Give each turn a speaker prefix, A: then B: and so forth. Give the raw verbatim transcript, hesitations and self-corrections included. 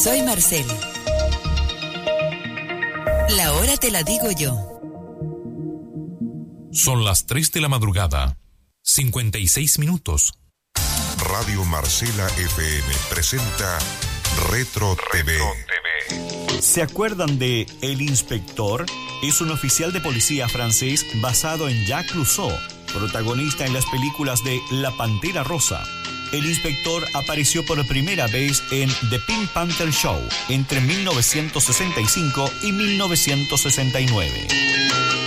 A: Soy Marcel. La hora te la digo yo.
B: Son las tres de la madrugada, cincuenta y seis minutos.
C: Radio Marcela F M presenta Retro T V.
D: ¿Se acuerdan de El Inspector? Es un oficial de policía francés basado en Jacques Clouseau, protagonista en las películas de La Pantera Rosa. El Inspector apareció por primera vez en The Pink Panther Show entre mil novecientos sesenta y cinco y mil novecientos sesenta y nueve.